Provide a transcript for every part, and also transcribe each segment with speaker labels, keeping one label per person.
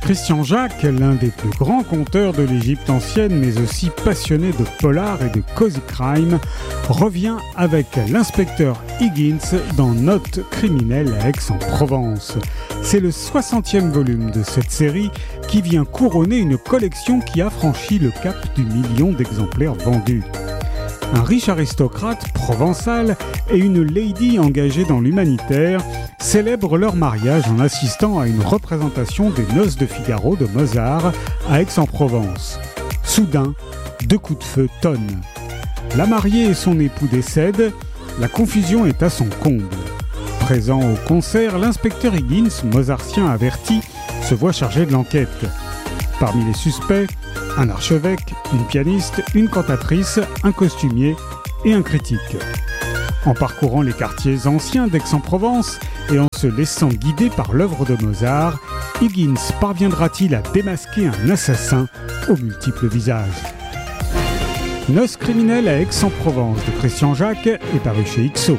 Speaker 1: Christian Jacques, l'un des plus grands conteurs de l'Égypte ancienne, mais aussi passionné de polar et de cozy crime, revient avec l'inspecteur Higgins dans Notes criminelles à Aix-en-Provence. C'est le 60e volume de cette série qui vient couronner une collection qui a franchi le cap du million d'exemplaires vendus. Un riche aristocrate provençal et une lady engagée dans l'humanitaire célèbrent leur mariage en assistant à une représentation des Noces de Figaro de Mozart à Aix-en-Provence. Soudain, 2 coups de feu tonnent. La mariée et son époux décèdent, la confusion est à son comble. Présent au concert, l'inspecteur Higgins, mozartien averti, se voit chargé de l'enquête. Parmi les suspects, un archevêque, une pianiste, une cantatrice, un costumier et un critique. En parcourant les quartiers anciens d'Aix-en-Provence et en se laissant guider par l'œuvre de Mozart, Higgins parviendra-t-il à démasquer un assassin aux multiples visages ? Noces criminelles à Aix-en-Provence de Christian Jacques est paru chez XO.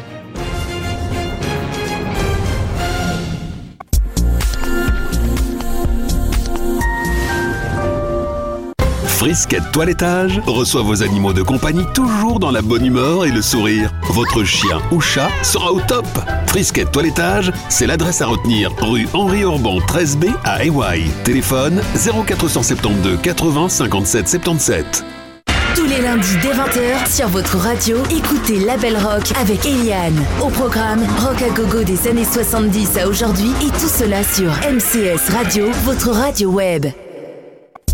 Speaker 2: Frisquet Toilettage reçoit vos animaux de compagnie toujours dans la bonne humeur et le sourire. Votre chien ou chat sera au top. Frisquet Toilettage, c'est l'adresse à retenir, rue Henri Orban 13B à Hawaï. Téléphone 0472 80 57 77.
Speaker 3: Tous les lundis dès 20h sur votre radio, écoutez Label Rock avec Eliane. Au programme, rock à gogo des années 70 à aujourd'hui et tout cela sur MCS Radio, votre radio web.